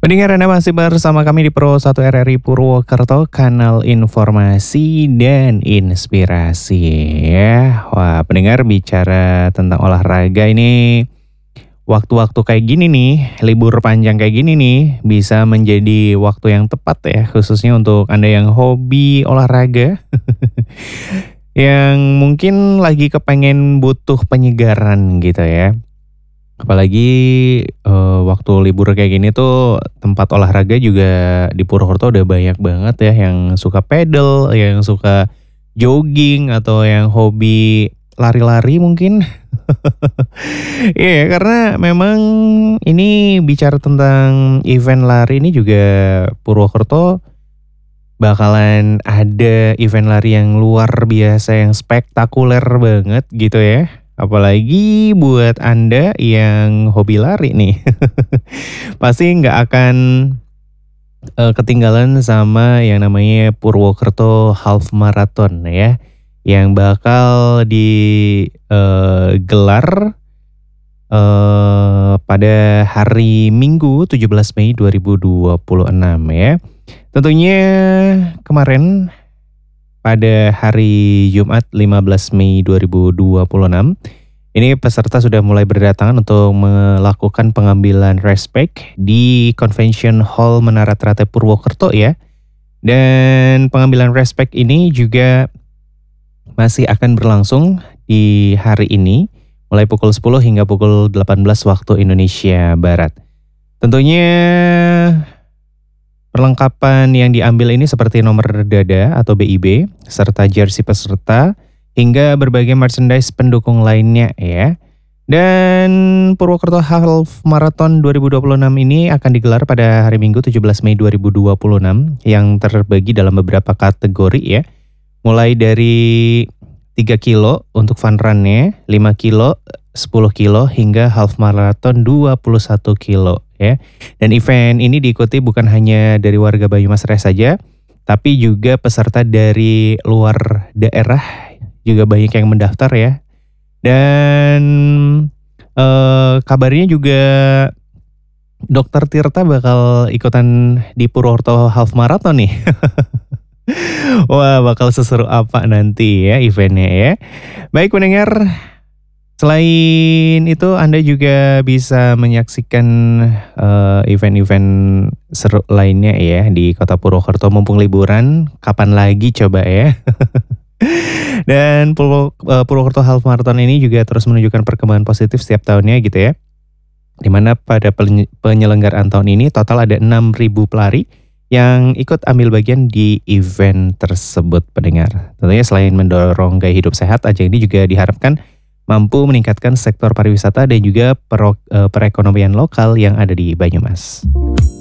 Pendengar Anda masih bersama kami di Pro 1 RRI Purwokerto, kanal informasi dan inspirasi ya. Wah, pendengar bicara tentang olahraga ini, waktu-waktu kayak gini nih, libur panjang kayak gini nih, bisa menjadi waktu yang tepat ya, khususnya untuk Anda yang hobi olahraga, yang mungkin lagi kepengen butuh penyegaran gitu ya. Apalagi, waktu libur kayak gini tuh tempat olahraga juga di Purwokerto udah banyak banget ya yang suka pedal, yang suka jogging, atau yang hobi lari-lari mungkin. Iya, karena memang ini bicara tentang event lari ini juga Purwokerto bakalan ada event lari yang luar biasa, yang spektakuler banget gitu ya. Apalagi buat Anda yang hobi lari nih. Pasti nggak akan, ketinggalan sama yang namanya Purwokerto Half Marathon ya, yang bakal digelar pada hari Minggu 17 Mei 2026 ya. Tentunya kemarin pada hari Jumat 15 Mei 2026, ini peserta sudah mulai berdatangan untuk melakukan pengambilan respect di Convention Hall Menara Ternate Purwokerto ya. Dan pengambilan respect ini juga masih akan berlangsung di hari ini, mulai pukul 10 hingga pukul 18 waktu Indonesia Barat. Tentunya perlengkapan yang diambil ini seperti nomor dada atau BIB, serta jersey peserta, hingga berbagai merchandise pendukung lainnya ya. Dan Purwokerto Half Marathon 2026 ini akan digelar pada hari Minggu 17 Mei 2026 yang terbagi dalam beberapa kategori ya. Mulai dari 3 kilo untuk fun run-nya, 5 kilo, 10 kilo, hingga half marathon 21 kilo ya. Dan event ini diikuti bukan hanya dari warga Banyumas Raya saja, tapi juga peserta dari luar daerah juga banyak yang mendaftar ya. Dan kabarnya juga Dokter Tirta bakal ikutan di Purwokerto Half Marathon nih. Wah, bakal seseru apa nanti ya eventnya ya. Baik pendengar, selain itu Anda juga bisa menyaksikan event-event seru lainnya ya di Kota Purwokerto mumpung liburan. Kapan lagi coba ya. Dan Purwokerto Half Marathon ini juga terus menunjukkan perkembangan positif setiap tahunnya gitu ya. Dimana pada penyelenggaraan tahun ini total ada 6.000 pelari yang ikut ambil bagian di event tersebut pendengar. Tentunya selain mendorong gaya hidup sehat, ajang ini juga diharapkan mampu meningkatkan sektor pariwisata dan juga perekonomian lokal yang ada di Banyumas.